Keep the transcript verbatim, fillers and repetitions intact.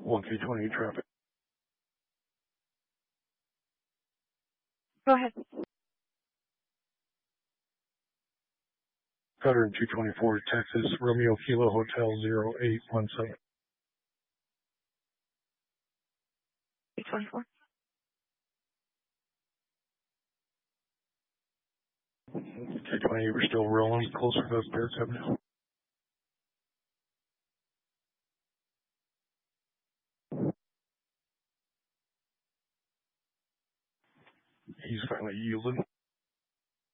one K twenty traffic. Go ahead. Pattern two twenty-four, Texas, Romeo Kilo Hotel zero eight one seven. two twenty-four. K twenty, we're still rolling closer to Barrett's Avenue. He's finally yielding.